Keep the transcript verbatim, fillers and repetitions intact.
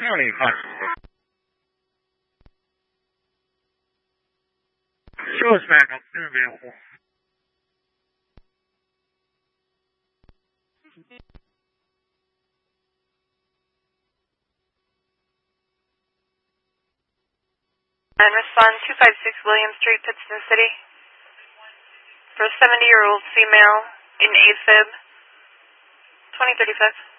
County Hospital. Show us back up. They're available. And respond two five six William Street, Pittston City. For a seventy-year-old female in AFib, twenty thirty-five.